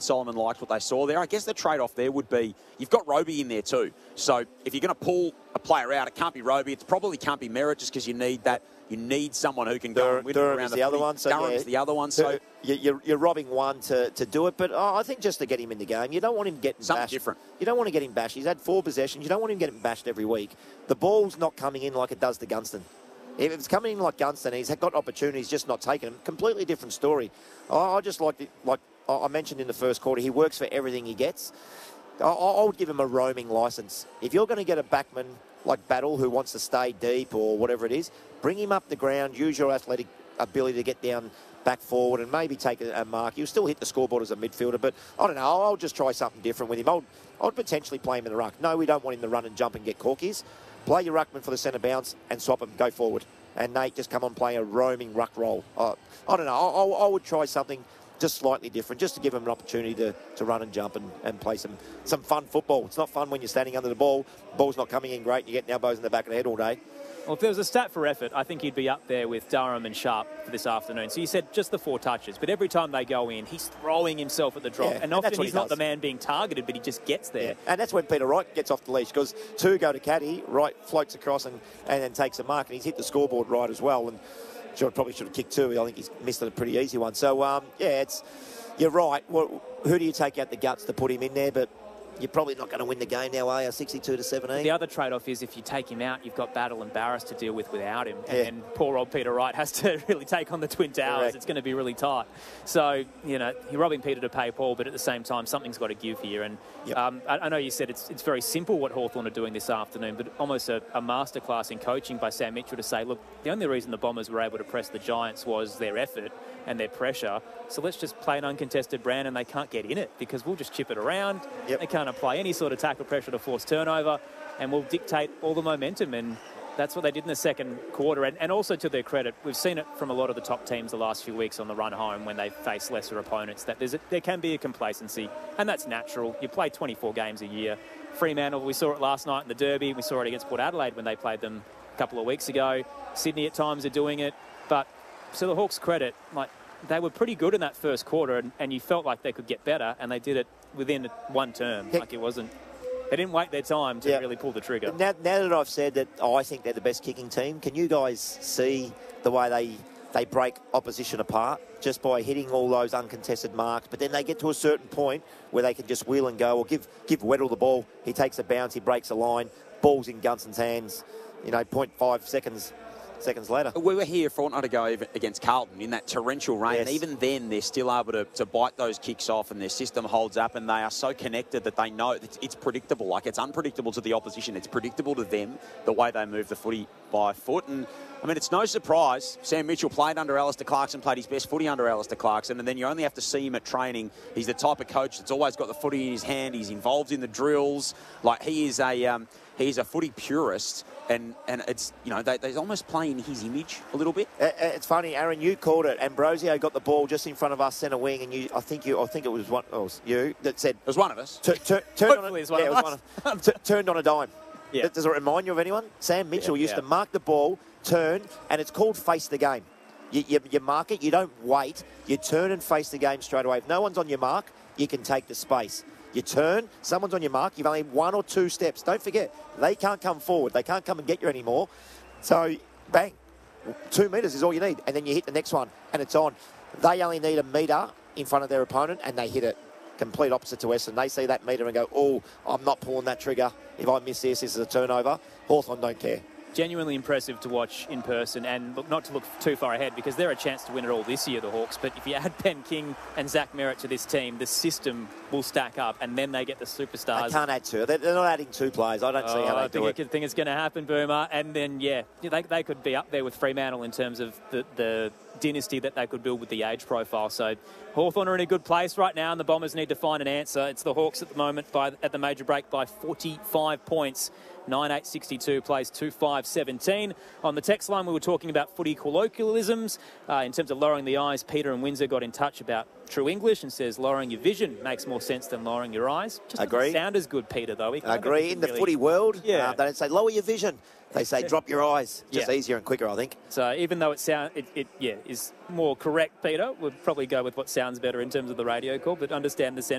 Solomon liked what they saw there. I guess the trade-off there would be you've got Roby in there too. So if you're going to pull a player out, it can't be Roby. It probably can't be Merritt just because you need that. You need someone who can go with Durham around is the other one. So Durham's the other one. So you're robbing one to do it. But I think just to get him in the game, you don't want him getting something bashed. Different. You don't want to get him bashed. He's had 4 possessions. You don't want him getting bashed every week. The ball's not coming in like it does to Gunston. If it's coming in like Gunston, he's got opportunities, just not taking them. Completely different story. I just like I mentioned in the first quarter, he works for everything he gets. I would give him a roaming licence. If you're going to get a backman like Battle who wants to stay deep or whatever it is, bring him up the ground, use your athletic ability to get down back forward and maybe take a mark. You'll still hit the scoreboard as a midfielder, but I don't know. I'll just try something different with him. I'd potentially play him in the ruck. No, we don't want him to run and jump and get corkies. Play your ruckman for the centre bounce and swap him, go forward. And Nate just come on playing a roaming ruck role. I don't know. I would try something just slightly different, just to give him an opportunity to run and jump and play some fun football. It's not fun when you're standing under the ball's not coming in great, and you're getting elbows in the back of the head all day. Well, if there was a stat for effort, I think he'd be up there with Durham and Sharp for this afternoon. So you said just the 4 touches, but every time they go in, he's throwing himself at the drop. Yeah, and often he's not the man being targeted, but he just gets there. Yeah. And that's when Peter Wright gets off the leash, because 2 go to Caddy, Wright floats across and then takes a mark, and he's hit the scoreboard right as well. And probably should have kicked 2. I think he's missed a pretty easy one. So, you're right. Who do you take out the guts to put him in there? But you're probably not going to win the game now, are you? 62-17. The other trade-off is if you take him out, you've got Battle and Barras to deal with without him. And poor old Peter Wright has to really take on the Twin Towers. Correct. It's going to be really tight. So, you're robbing Peter to pay Paul, but at the same time, something's got to give here. And I know you said it's very simple what Hawthorn are doing this afternoon, but almost a masterclass in coaching by Sam Mitchell to say, look, the only reason the Bombers were able to press the Giants was their effort and their pressure. So let's just play an uncontested brand, and they can't get in it because we'll just chip it around. They can't apply any sort of tackle pressure to force turnover, and we'll dictate all the momentum. And that's what they did in the second quarter. And also, to their credit, we've seen it from a lot of the top teams the last few weeks on the run home when they face lesser opponents, that there can be a complacency, and that's natural. You play 24 games a year. Fremantle, we saw it last night in the Derby. We saw it against Port Adelaide when they played them a couple of weeks ago. Sydney at times are doing it. But to the Hawks' credit, they were pretty good in that first quarter, and you felt like they could get better, and they did it within one term. It wasn't. They didn't wait their time to really pull the trigger. Now that I've said that I think they're the best kicking team, can you guys see the way they break opposition apart just by hitting all those uncontested marks? But then they get to a certain point where they can just wheel and go, or give Weddle the ball. He takes a bounce, he breaks a line, ball's in Gunston's hands. 0.5 seconds later. We were here a fortnight ago against Carlton in that torrential rain. Yes. And even then, they're still able to bite those kicks off, and their system holds up, and they are so connected that they know it's predictable. Like, it's unpredictable to the opposition. It's predictable to them, the way they move the footy by foot. And, I mean, it's no surprise. Sam Mitchell played under Alistair Clarkson, played his best footy under Alistair Clarkson, and then you only have to see him at training. He's the type of coach that's always got the footy in his hand. He's involved in the drills. Like, he is a footy purist. And it's, they're almost playing his image a little bit. It's funny, Aaron, you called it. Ambrosio got the ball just in front of us, centre wing, and I think it was you that said... It was one of us. Turned on a dime. Yeah. Does it remind you of anyone? Sam Mitchell used to mark the ball, turn, and it's called face the game. You mark it, you don't wait. You turn and face the game straight away. If no one's on your mark, you can take the space. You turn, someone's on your mark, you've only 1 or 2 steps. Don't forget, they can't come forward. They can't come and get you anymore. So, bang, 2 metres is all you need. And then you hit the next one, and it's on. They only need a metre in front of their opponent, and they hit it. Complete opposite to Western. They see that metre and go, oh, I'm not pulling that trigger. If I miss this is a turnover. Hawthorn don't care. Genuinely impressive to watch in person, and look, not to look too far ahead because they're a chance to win it all this year, the Hawks. But if you add Ben King and Zach Merritt to this team, the system will stack up, and then they get the superstars. They can't add 2. They're not adding 2 players. I don't see how they do it. I think it's going to happen, Boomer. And then, they could be up there with Fremantle in terms of the dynasty that they could build with the age profile. So Hawthorn are in a good place right now, and the Bombers need to find an answer. It's the Hawks at the moment at the major break by 45 points. 9-8-62 plays 2-5-17. On the text line, we were talking about footy colloquialisms. In terms of lowering the eyes, Peter and Windsor got in touch about true English and says lowering your vision makes more sense than lowering your eyes. Just agree. Doesn't sound as good, Peter, though. I agree. In the footy world, they don't say lower your vision. They say drop your eyes. Just easier and quicker, I think. So even though it is more correct, Peter, we'd probably go with what sounds better in terms of the radio call, but understand the